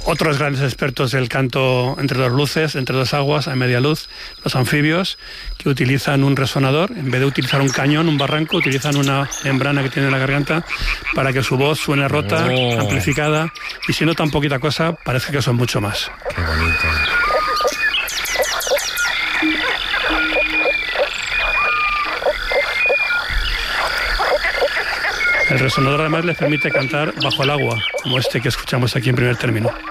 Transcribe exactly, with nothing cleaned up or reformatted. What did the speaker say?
Otros grandes expertos del canto entre dos luces, entre dos aguas, a media luz, los anfibios, que utilizan un resonador, en vez de utilizar un cañón, un barranco, utilizan una membrana que tiene en la garganta para que su voz suene rota, oh. amplificada, y siendo tan poquita cosa, parece que son mucho más. Qué bonito. El resonador además les permite cantar bajo el agua, como este que escuchamos aquí en primer término.